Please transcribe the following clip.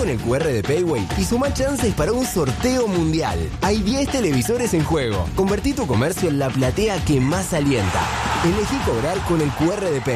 con el QR de Payway y suma chances para un sorteo mundial. Hay 10 televisores en juego. Convertí tu comercio en la platea que más alienta. Elegí cobrar con el QR de Payway.